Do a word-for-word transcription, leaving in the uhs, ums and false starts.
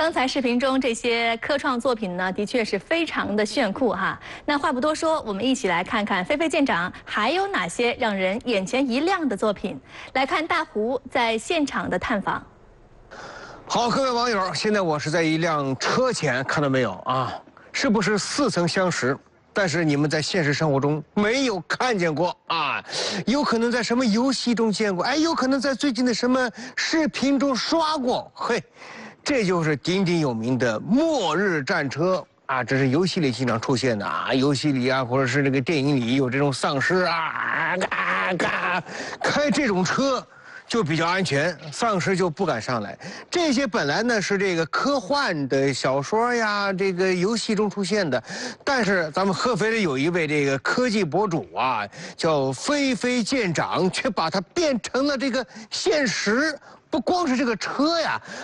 刚才视频中这些科创作品呢，的确是非常的炫酷哈。那话不多说，我们一起来看看飞飞舰长还有哪些让人眼前一亮的作品。来看大胡在现场的探访。 好，各位网友，现在我是在一辆车前，看到没有啊？是不是似曾相识？但是你们在现实生活中没有看见过啊，有可能在什么游戏中见过，哎，有可能在最近的什么视频中刷过。嘿，这就是鼎鼎有名的末日战车啊，这是游戏里经常出现的啊，游戏里啊，或者是这个电影里有这种丧尸啊，嘎嘎，开这种车就比较安全，丧尸就不敢上来。这些本来呢是这个科幻的小说呀，这个游戏中出现的，但是咱们合肥的有一位这个科技博主啊，叫飞飞舰长，却把它变成了这个现实。不光是这个车呀，